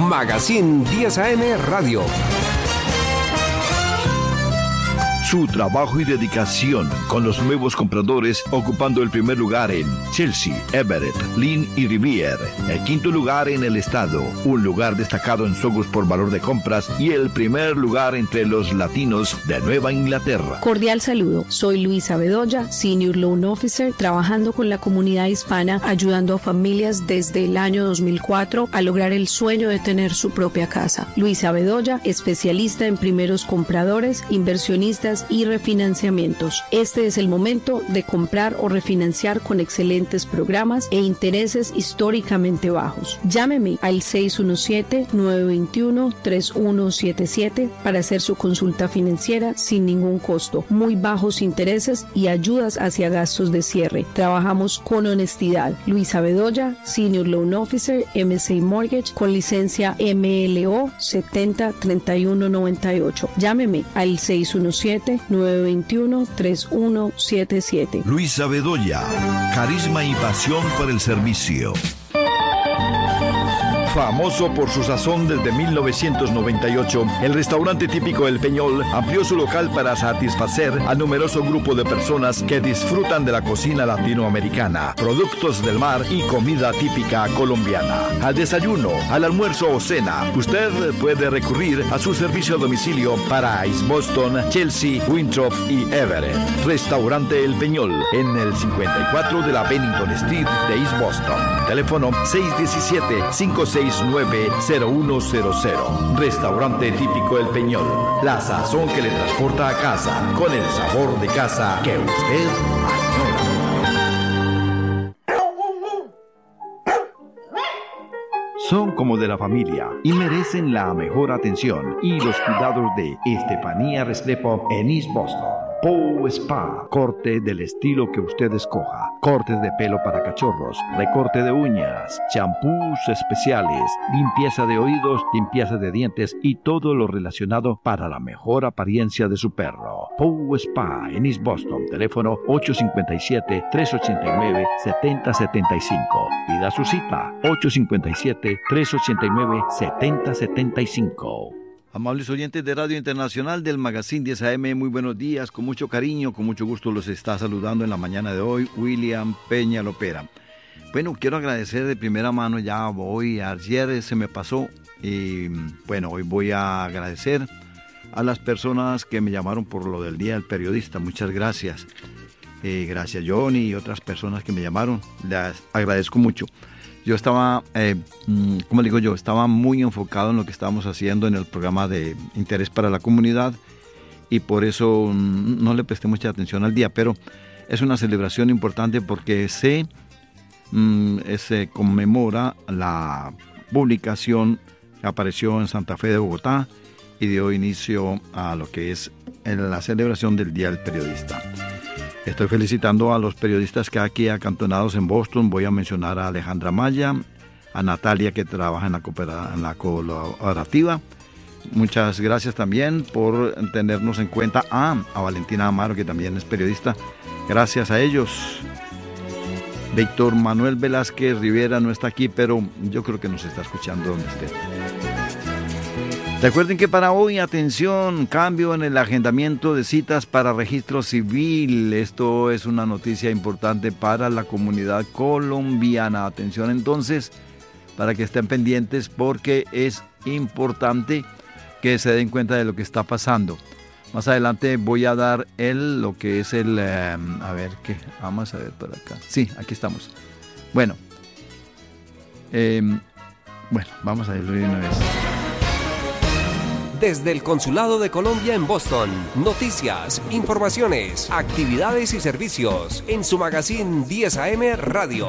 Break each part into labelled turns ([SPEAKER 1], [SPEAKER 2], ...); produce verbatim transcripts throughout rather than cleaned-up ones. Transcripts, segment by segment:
[SPEAKER 1] Magazine diez A M Radio.
[SPEAKER 2] Su trabajo y dedicación con los nuevos compradores ocupando el primer lugar en Chelsea, Everett, Lynn y Rivier. El quinto lugar en el estado, un lugar destacado en Sogus por valor de compras y el primer lugar entre los latinos de Nueva Inglaterra.
[SPEAKER 3] Cordial saludo, soy Luisa Bedoya, Senior Loan Officer, trabajando con la comunidad hispana, ayudando a familias desde el año dos mil cuatro a lograr el sueño de tener su propia casa. Luisa Bedoya, especialista en primeros compradores, inversionistas y refinanciamientos. Este es el momento de comprar o refinanciar con excelentes programas e intereses históricamente bajos. Llámeme al seis uno siete, nueve dos uno, tres uno siete siete para hacer su consulta financiera sin ningún costo, muy bajos intereses y ayudas hacia gastos de cierre. Trabajamos con honestidad. Luisa Bedoya, Senior Loan Officer, M S A Mortgage, con licencia M L O setenta treinta y uno noventa y ocho. Llámeme al seis uno siete, nueve dos uno, tres uno siete siete.
[SPEAKER 2] Luisa Bedoya, carisma y pasión por el servicio. Famoso por su sazón desde mil novecientos noventa y ocho, el restaurante típico El Peñol amplió su local para satisfacer al numeroso grupo de personas que disfrutan de la cocina latinoamericana, productos del mar y comida típica colombiana. Al desayuno, al almuerzo o cena, usted puede recurrir a su servicio a domicilio para East Boston, Chelsea, Winthrop y Everett. Restaurante El Peñol, en el cincuenta y cuatro de la Bennington Street de East Boston. Teléfono seis uno siete, cinco seis nueve, cero uno cero cero. Restaurante típico El Peñol. La sazón que le transporta a casa, con el sabor de casa que usted añora. Son como de la familia y merecen la mejor atención y los cuidados de Estefanía Restrepo en East Boston. Pow Spa, corte del estilo que usted escoja, cortes de pelo para cachorros, recorte de uñas, champús especiales, limpieza de oídos, limpieza de dientes y todo lo relacionado para la mejor apariencia de su perro. Pow Spa en East Boston, teléfono ocho cinco siete, tres ocho nueve, siete cero siete cinco. Pida su cita, ocho cinco siete, tres ocho nueve, siete cero siete cinco. Amables oyentes de Radio Internacional del Magazine diez A M, muy buenos días, con mucho cariño, con mucho gusto los está saludando en la mañana de hoy, William Peña Lopera. Bueno, quiero agradecer de primera mano, ya voy, ayer se me pasó, y bueno, hoy voy a agradecer a las personas que me llamaron por lo del Día del Periodista, muchas gracias. Eh, gracias Johnny y otras personas que me llamaron, les agradezco mucho. Yo estaba, eh, ¿cómo digo yo? Estaba muy enfocado en lo que estábamos haciendo en el programa de Interés para la Comunidad y por eso no le presté mucha atención al día, pero es una celebración importante porque se, mm, se conmemora la publicación que apareció en Santa Fe de Bogotá y dio inicio a lo que es la celebración del Día del Periodista. Estoy felicitando a los periodistas que aquí acantonados en Boston. Voy a mencionar a Alejandra Maya, a Natalia que trabaja en la, coopera, en la colaborativa. Muchas gracias también por tenernos en cuenta. Ah, a Valentina Amaro que también es periodista. Gracias a ellos. Víctor Manuel Velázquez Rivera no está aquí, pero yo creo que nos está escuchando donde esté. Recuerden que para hoy, atención, cambio en el agendamiento de citas para registro civil. Esto es una noticia importante para la comunidad colombiana. Atención entonces, para que estén pendientes porque es importante que se den cuenta de lo que está pasando. Más adelante voy a dar el, lo que es el, eh, a ver, ¿qué? Vamos a ver por acá. Sí, aquí estamos. Bueno, eh, bueno, vamos a verlo de una vez.
[SPEAKER 1] Desde el Consulado de Colombia en Boston, noticias, informaciones, actividades y servicios en su Magazine diez A M Radio.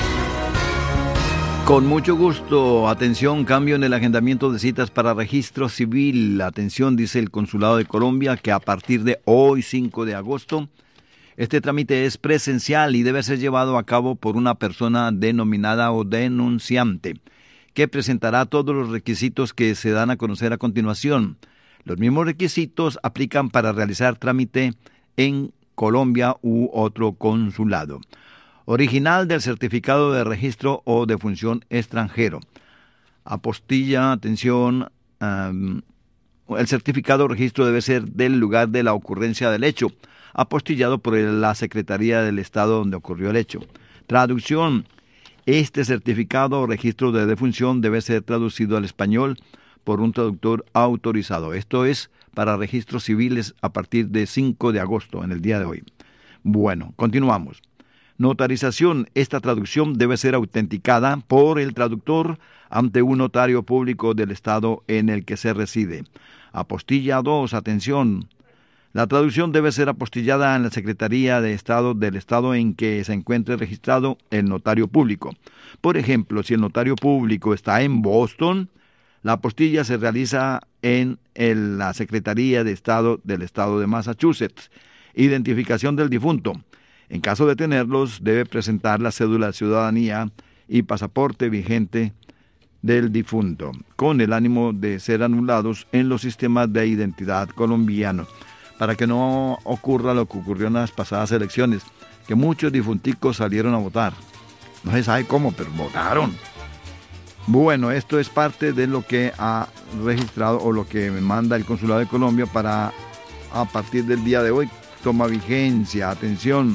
[SPEAKER 2] Con mucho gusto, atención, cambio en el agendamiento de citas para registro civil. Atención, dice el Consulado de Colombia, que a partir de hoy, cinco de agosto, este trámite es presencial y debe ser llevado a cabo por una persona denominada o denunciante, que presentará todos los requisitos que se dan a conocer a continuación. Los mismos requisitos aplican para realizar trámite en Colombia u otro consulado. Original del certificado de registro o de función extranjero. Apostilla, atención, um, el certificado o registro debe ser del lugar de la ocurrencia del hecho, apostillado por la Secretaría del Estado donde ocurrió el hecho. Traducción. Este certificado o registro de defunción debe ser traducido al español por un traductor autorizado. Esto es para registros civiles a partir de cinco de agosto, en el día de hoy. Bueno, continuamos. Notarización. Esta traducción debe ser autenticada por el traductor ante un notario público del estado en el que se reside. Apostilla dos. Atención. La traducción debe ser apostillada en la Secretaría de Estado del estado en que se encuentre registrado el notario público. Por ejemplo, si el notario público está en Boston, la apostilla se realiza en el, la Secretaría de Estado del estado de Massachusetts. Identificación del difunto. En caso de tenerlos, debe presentar la cédula de ciudadanía y pasaporte vigente del difunto, con el ánimo de ser anulados en los sistemas de identidad colombianos, para que no ocurra lo que ocurrió en las pasadas elecciones, que muchos difunticos salieron a votar. No se sabe cómo, pero votaron. Bueno, esto es parte de lo que ha registrado o lo que me manda el Consulado de Colombia para, a partir del día de hoy, toma vigencia. Atención.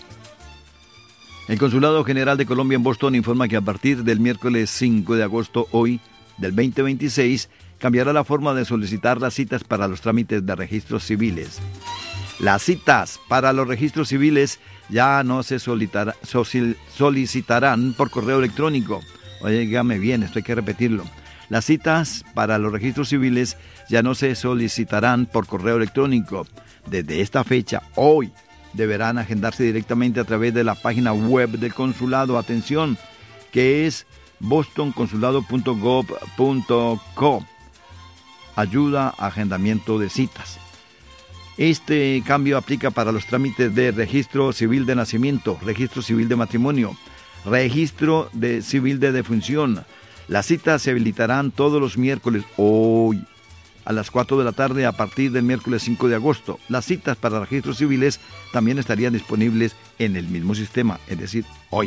[SPEAKER 2] El Consulado General de Colombia en Boston informa que a partir del miércoles cinco de agosto, hoy, del veinte veintiséis, cambiará la forma de solicitar las citas para los trámites de registros civiles. Las citas para los registros civiles ya no se solicitarán por correo electrónico. Óigame bien, esto hay que repetirlo. Las citas para los registros civiles ya no se solicitarán por correo electrónico. Desde esta fecha, hoy, deberán agendarse directamente a través de la página web del consulado. Atención, que es boston consulado punto gov punto co. Ayuda a agendamiento de citas. Este cambio aplica para los trámites de registro civil de nacimiento, registro civil de matrimonio, registro de civil de defunción. Las citas se habilitarán todos los miércoles, hoy, a las cuatro de la tarde a partir del miércoles cinco de agosto. Las citas para registros civiles también estarían disponibles en el mismo sistema, es decir, hoy.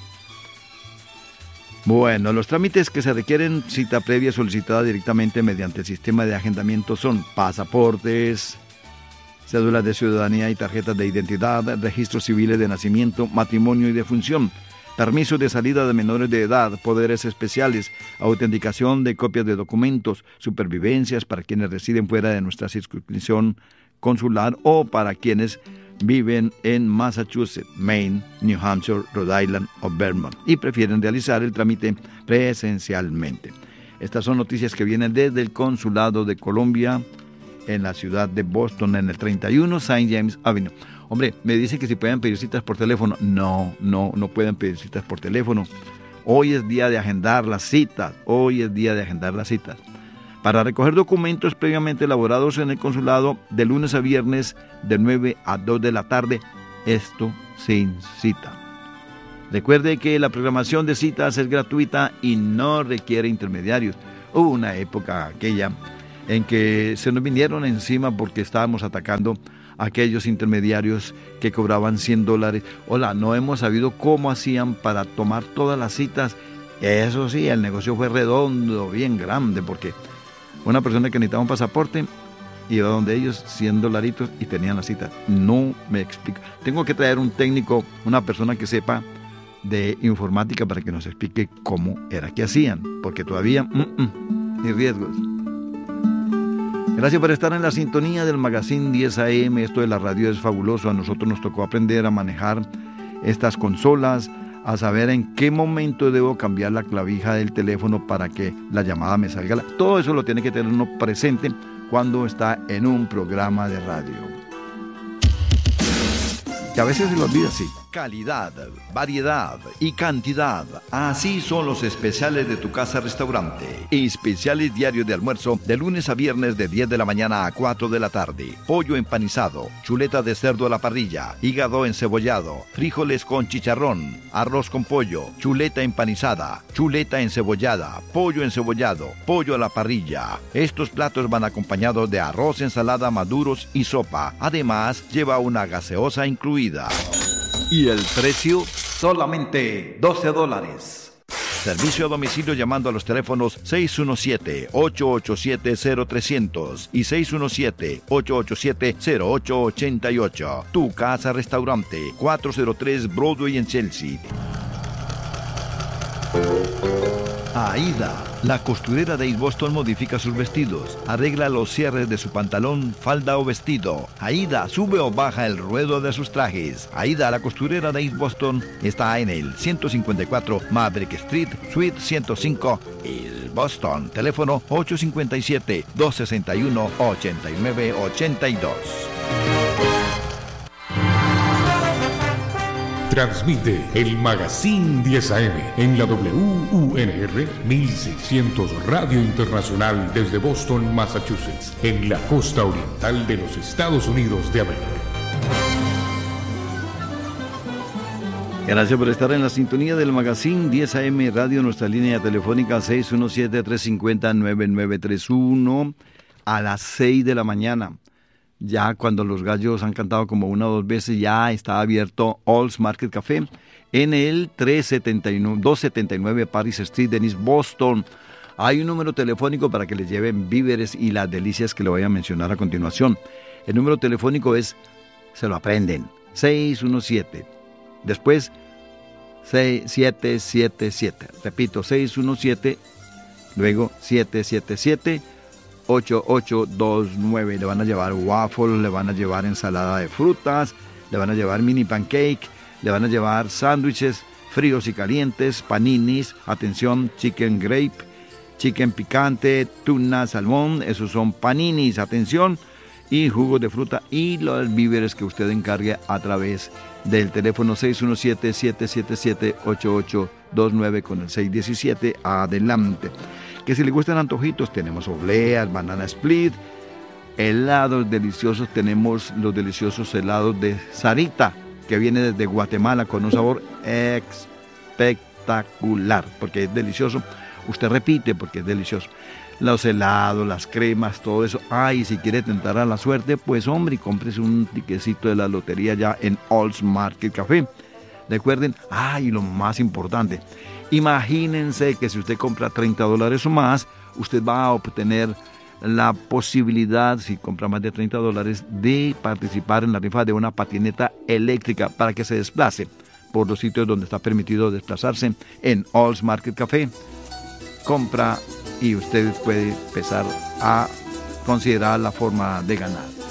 [SPEAKER 2] Bueno, los trámites que se requieren cita previa solicitada directamente mediante el sistema de agendamiento son pasaportes, cédulas de ciudadanía y tarjetas de identidad, registros civiles de nacimiento, matrimonio y defunción, permisos de salida de menores de edad, poderes especiales, autenticación de copias de documentos, supervivencias para quienes residen fuera de nuestra circunscripción consular o para quienes viven en Massachusetts, Maine, New Hampshire, Rhode Island o Vermont y prefieren realizar el trámite presencialmente. Estas son noticias que vienen desde el Consulado de Colombia en la ciudad de Boston, en el treinta y uno Saint James Avenue. Hombre, me dicen que si pueden pedir citas por teléfono. No, no, no pueden pedir citas por teléfono. Hoy es día de agendar las citas. Hoy es día de agendar las citas. Para recoger documentos previamente elaborados en el consulado de lunes a viernes de nueve a dos de la tarde, esto sin cita. Recuerde que la programación de citas es gratuita y no requiere intermediarios. Hubo una época aquella en que se nos vinieron encima porque estábamos atacando a aquellos intermediarios que cobraban cien dólares. Hola, no hemos sabido cómo hacían para tomar todas las citas. Eso sí, el negocio fue redondo, bien grande, porque una persona que necesitaba un pasaporte iba donde ellos, cien dolaritos, y tenían la cita. No me explico. Tengo que traer un técnico, una persona que sepa de informática para que nos explique cómo era que hacían, porque todavía, mm, mm, ni riesgos. Gracias por estar en la sintonía del Magazine diez A M. Esto de la radio es fabuloso. A nosotros nos tocó aprender a manejar estas consolas, a saber en qué momento debo cambiar la clavija del teléfono para que la llamada me salga. Todo eso lo tiene que tener uno presente cuando está en un programa de radio, que a veces se lo olvida, sí. Calidad, variedad y cantidad. Así son los especiales de tu casa restaurante. Especiales diarios de almuerzo de lunes a viernes de diez de la mañana a cuatro de la tarde. Pollo empanizado, chuleta de cerdo a la parrilla, hígado encebollado, frijoles con chicharrón, arroz con pollo, chuleta empanizada, chuleta encebollada, pollo encebollado, pollo a la parrilla. Estos platos van acompañados de arroz, ensalada, maduros y sopa. Además, lleva una gaseosa incluida. Y el precio, solamente doce dólares. Servicio a domicilio llamando a los teléfonos seis uno siete, ocho ocho siete, cero trescientos y seis uno siete, ocho ocho siete, cero ocho ocho ocho. Tu Casa Restaurante, cuatrocientos tres Broadway en Chelsea. Aida, la costurera de East Boston, modifica sus vestidos, arregla los cierres de su pantalón, falda o vestido. Aida sube o baja el ruedo de sus trajes. Aida, la costurera de East Boston, está en el ciento cincuenta y cuatro Maverick Street, Suite ciento cinco, East Boston. Teléfono ocho cinco siete, dos seis uno, ocho nueve ocho dos.
[SPEAKER 4] Transmite el Magazine diez A M en la W U N R mil seiscientos Radio Internacional desde Boston, Massachusetts, en la costa oriental de los Estados Unidos de América.
[SPEAKER 2] Gracias por estar en la sintonía del Magazine diez A M Radio, nuestra línea telefónica seis uno siete, tres cinco cero, nueve nueve tres uno a las seis de la mañana. Ya cuando los gallos han cantado como una o dos veces, ya está abierto All's Market Café en el doscientos setenta y nueve Paris Street en East Boston. Hay un número telefónico para que les lleven víveres y las delicias que le voy a mencionar a continuación. El número telefónico es, se lo aprenden, seis uno siete, después siete siete siete. Repito, seis uno siete, luego siete siete siete. ocho ocho dos nueve. Le van a llevar waffle, le van a llevar ensalada de frutas, le van a llevar mini pancake, le van a llevar sándwiches fríos y calientes, paninis, atención, chicken grape, chicken picante, tuna, salmón, esos son paninis, atención, y jugos de fruta y los víveres que usted encargue a través del teléfono seis uno siete, siete siete siete, ocho ocho dos nueve con el seis diecisiete, adelante. Que si le gustan antojitos, tenemos obleas, banana split, helados deliciosos, tenemos los deliciosos helados de Sarita, que viene desde Guatemala con un sabor espectacular, porque es delicioso. Usted repite porque es delicioso. Los helados, las cremas, todo eso. Ay, si quiere tentar a la suerte, pues hombre, cómprese un tiquecito de la lotería ya en All's Market Café. Recuerden, ay, lo más importante, imagínense que si usted compra treinta dólares o más, usted va a obtener la posibilidad, si compra más de treinta dólares, de participar en la rifa de una patineta eléctrica para que se desplace por los sitios donde está permitido desplazarse en All's Market Café. Compra y usted puede empezar a considerar la forma de ganar.